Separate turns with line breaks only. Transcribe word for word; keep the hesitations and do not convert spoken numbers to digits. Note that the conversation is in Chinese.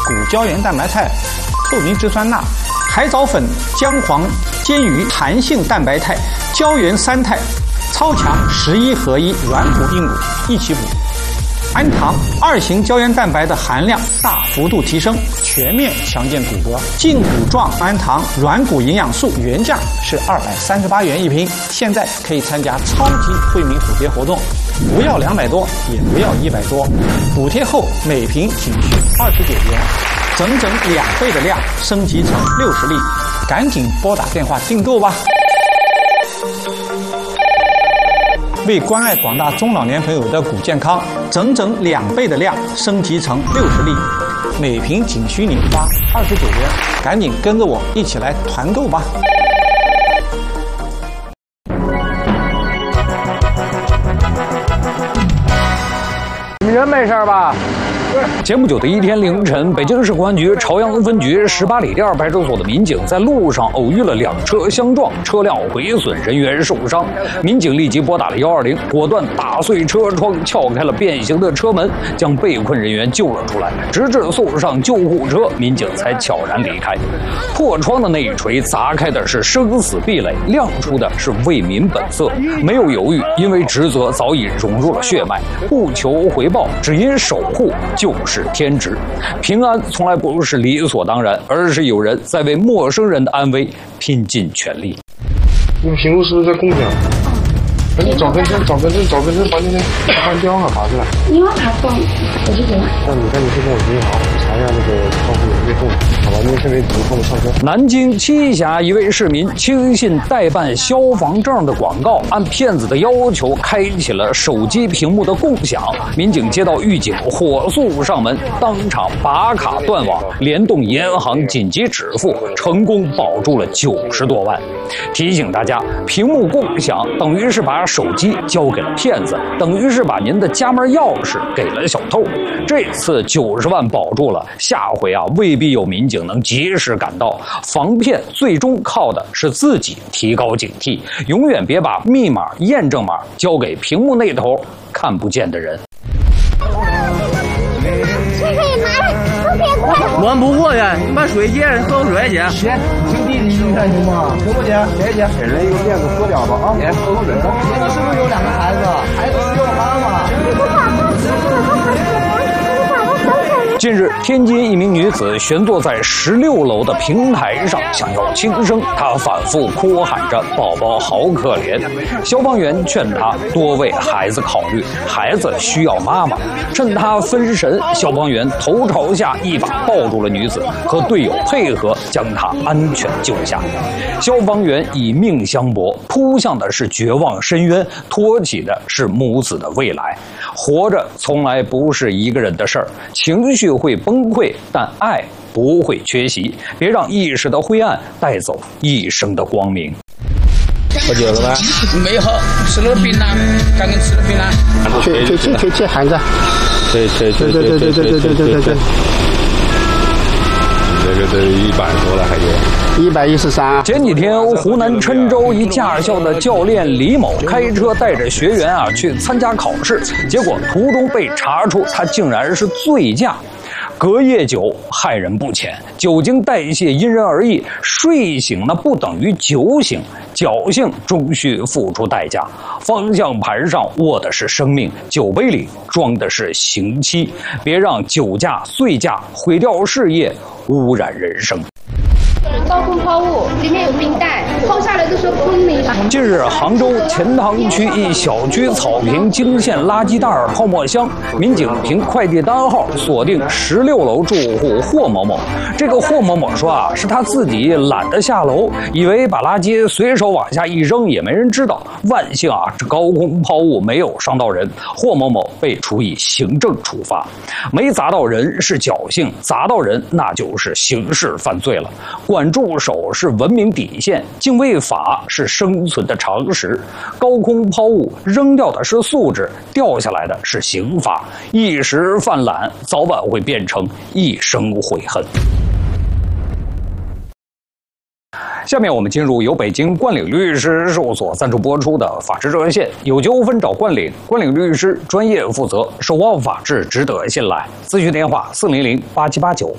骨胶原蛋白肽、透明质酸钠、海藻粉、姜黄、煎鱼、弹性蛋白肽、胶原三肽，超强十一合一，软骨硬骨一起补。氨糖二型胶原蛋白的含量大幅度提升，全面强健骨骼。胫骨状氨糖软骨营养素原价是二百三十八元一瓶，现在可以参加超级惠民补贴活动，不要两百多，也不要一百多，补贴后每瓶仅需二十九元，整整两倍的量，升级成六十粒，赶紧拨打电话订购吧。为关爱广大中老年朋友的骨健康，整整两倍的量升级成六十粒，每瓶仅需你花二十九元，赶紧跟着我一起来团购吧。
你人没事吧？
前不久的一天凌晨，北京市公安局朝阳分局十八里店派出所的民警在路上偶遇了两车相撞，车辆毁损，人员受伤。民警立即拨打了一二零，果断打碎车窗，撬开了变形的车门，将被困人员救了出来。直至送上救护车，民警才悄然离开。破窗的那一锤砸开的是生死壁垒，亮出的是为民本色，没有犹豫，因为职责早已融入了血脉，不求回报，只因守护就是天职。平安从来不是理所当然，而是有人在为陌生人的安危拼尽全力。
你们平路是不是在共享？那你找根针，找根针，找根针，把你那半雕啊拔出来。
你往哪放？我这边。
那你看你去跟我银行查一下那个账户有没有动，好吧？因为现在只能放着上车。
南京栖霞一位市民轻信代办消防证的广告，按骗子的要求开启了手机屏幕的共享。民警接到预警，火速上门，当场拔卡断网，联动银行紧急止付，成功保住了九十多万。提醒大家，屏幕共享等于是把手机交给了骗子，等于是把您的家门钥匙给了小偷。这次九十万保住了，下回啊未必有民警能及时赶到。防骗最终靠的是自己提高警惕，永远别把密码、验证码交给屏幕那头看不见的人。
我们不过去，你把水接着喝水去。
行，兄弟，你去看行吗？行不行？谢谢。给人一个面子喝点吧啊！别喝口水。你们是不是有两个孩子？孩子需要妈妈。
近日，天津一名女子悬坐在十六楼的平台上，想要轻生，她反复哭喊着“宝宝好可怜”。消防员劝她多为孩子考虑，孩子需要妈妈。趁她分神，消防员头朝下一把抱住了女子，和队友配合将她安全救下。消防员以命相搏，扑向的是绝望深渊，托起的是母子的未来。活着从来不是一个人的事儿，情绪会崩溃，但爱不会缺席。别让一时的灰暗带走一生的光明。
喝酒了吧？
没喝，吃了槟榔，刚刚吃了槟榔。
去去去去去喊着。
对对对
对对对对对对对对。
这个都一百多了，还有
一百一十三。
前几天，湖南郴州一驾校的教练李某开车带着学员啊去参加考试，结果途中被查出他竟然是醉驾。隔夜酒害人不浅，酒精代谢因人而异，睡醒呢不等于酒醒，侥幸终须付出代价。方向盘上握的是生命，酒杯里装的是刑期。别让酒驾、醉驾毁掉事业，污染人生。
高空抛物，里面有冰袋，抛下来的时候砰的一下。
近日，杭州钱塘区一小区草坪惊现垃圾袋、泡沫箱，民警凭快递单号锁定十六楼住户霍某某。这个霍某某说啊，是他自己懒得下楼，以为把垃圾随手往下一扔也没人知道。万幸啊，这高空抛物没有伤到人，霍某某被处以行政处罚。没砸到人是侥幸，砸到人那就是刑事犯罪了。管住手是文明底线，敬畏法是生存的常识。高空抛物扔掉的是素质，掉下来的是刑罚。一时犯懒，早晚会变成一生悔恨。下面我们进入由北京冠岭律师事务所赞助播出的法治热线，有纠纷找冠岭，冠岭律师专业负责，守望法治值得信赖。咨询电话：四零零八七八九。